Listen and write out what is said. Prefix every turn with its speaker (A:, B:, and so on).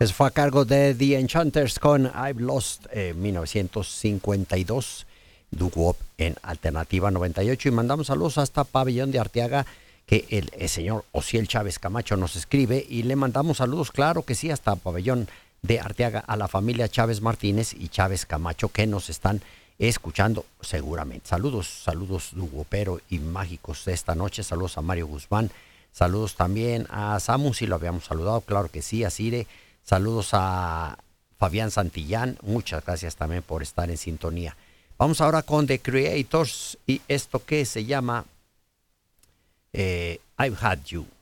A: Eso fue a cargo de The Enchanters con I've Lost 1952, doo-wop en Alternativa 98. Y mandamos saludos hasta Pabellón de Arteaga, que el señor Osiel Chávez Camacho nos escribe. Y le mandamos saludos, claro que sí, hasta Pabellón de Arteaga, a la familia Chávez Martínez y Chávez Camacho, que nos están escuchando seguramente. Saludos doo-wopero y mágicos de esta noche. Saludos a Mario Guzmán. Saludos también a Samu, si lo habíamos saludado, claro que sí, a Cire. Saludos a Fabián Santillán. Muchas gracias también por estar en sintonía. Vamos ahora con The Creators y esto que se llama I've Had You.